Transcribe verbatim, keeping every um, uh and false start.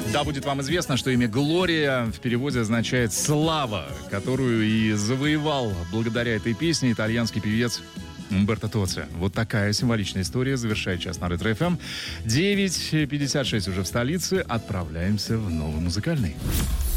Да, будет вам известно, что имя Глория в переводе означает «слава», которую и завоевал благодаря этой песне итальянский певец Умберто Тоци. Вот такая символичная история завершает час на Ретро-эф эм. девять пятьдесят шесть уже в столице. Отправляемся в новый музыкальный.